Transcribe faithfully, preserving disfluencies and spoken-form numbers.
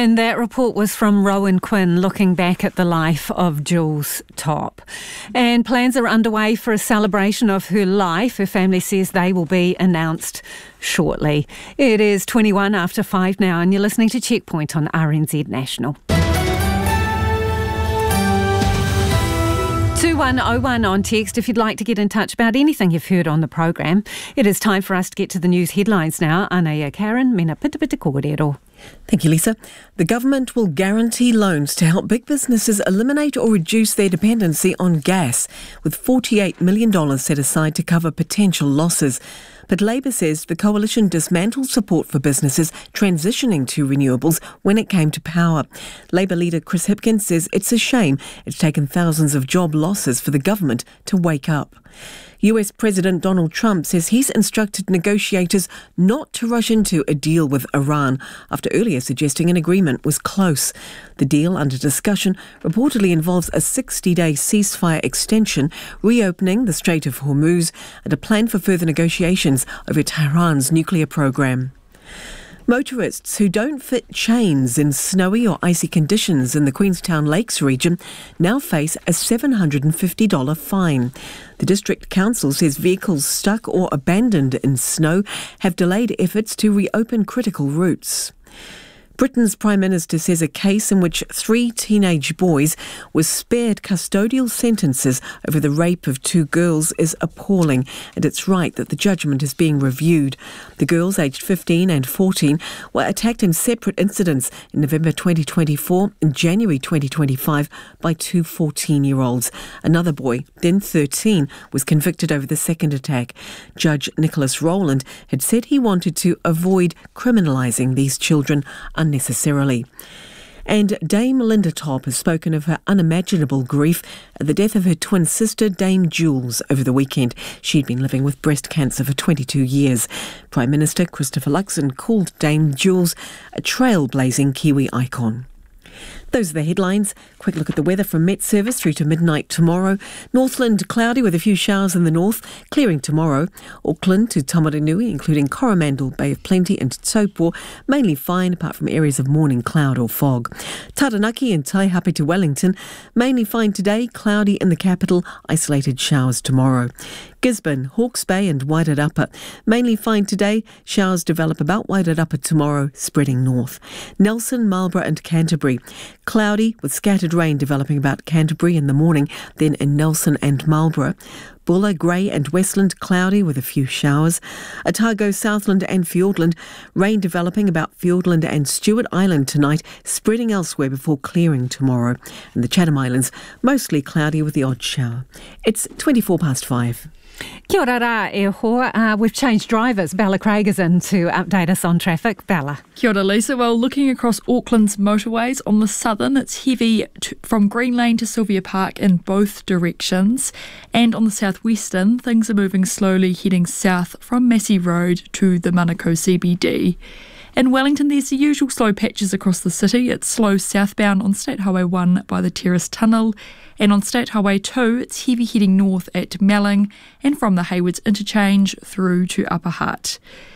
And that report was from Rowan Quinn, looking back at the life of Jules Topp. And plans are underway for a celebration of her life. Her family says they will be announced shortly. It is twenty-one after five now, and you're listening to Checkpoint on R N Z National. two one oh one on text if you'd like to get in touch about anything you've heard on the program. It is time for us to get to the news headlines now. Anaya Karen, mena pita pita kōrero. Thank you, Lisa. The government will guarantee loans to help big businesses eliminate or reduce their dependency on gas, with forty-eight million dollars set aside to cover potential losses. But Labour says the coalition dismantled support for businesses transitioning to renewables when it came to power. Labour leader Chris Hipkins says it's a shame it's taken thousands of job losses for the government to wake up. U S President Donald Trump says he's instructed negotiators not to rush into a deal with Iran after earlier suggesting an agreement was close. The deal under discussion reportedly involves a sixty-day ceasefire extension, reopening the Strait of Hormuz, and a plan for further negotiations over Tehran's nuclear program. Motorists who don't fit chains in snowy or icy conditions in the Queenstown Lakes region now face a seven hundred fifty dollars fine. The District Council says vehicles stuck or abandoned in snow have delayed efforts to reopen critical routes. Britain's Prime Minister says a case in which three teenage boys were spared custodial sentences over the rape of two girls is appalling, and it's right that the judgment is being reviewed. The girls, aged fifteen and fourteen, were attacked in separate incidents in November twenty twenty-four and January twenty twenty-five by two fourteen-year-olds. Another boy, then thirteen, was convicted over the second attack. Judge Nicholas Rowland had said he wanted to avoid criminalising these children unnecessarily. And Dame Linda Topp has spoken of her unimaginable grief at the death of her twin sister, Dame Jules, over the weekend. She'd been living with breast cancer for twenty-two years. Prime Minister Christopher Luxon called Dame Jules a trailblazing Kiwi icon. Those are the headlines. Quick look at the weather from Met Service through to midnight tomorrow. Northland cloudy with a few showers in the north, clearing tomorrow. Auckland to Tamaranui, including Coromandel, Bay of Plenty and Taupo, mainly fine apart from areas of morning cloud or fog. Taranaki and Taihape to Wellington, mainly fine today, cloudy in the capital, isolated showers tomorrow. Gisborne, Hawke's Bay and Wairarapa, mainly fine today, showers develop about Wairarapa tomorrow, spreading north. Nelson, Marlborough and Canterbury, cloudy with scattered rain developing about Canterbury in the morning, then in Nelson and Marlborough. Bulla, Grey and Westland, cloudy with a few showers. Otago, Southland and Fiordland, rain developing about Fiordland and Stewart Island tonight, spreading elsewhere before clearing tomorrow. And the Chatham Islands, mostly cloudy with the odd shower. It's twenty-four past five. Kia ora rā e hoa. Uh, we've changed drivers. Bella Craig is in to update us on traffic. Bella. Kia ora, Lisa. Well, looking across Auckland's motorways, on the southern it's heavy to, from Green Lane to Sylvia Park in both directions, and on the southwestern things are moving slowly heading south from Massey Road to the Manukau C B D. In Wellington, there's the usual slow patches across the city. It's slow southbound on State Highway one by the Terrace Tunnel, and on State Highway two, it's heavy heading north at Melling and from the Haywards Interchange through to Upper Hutt.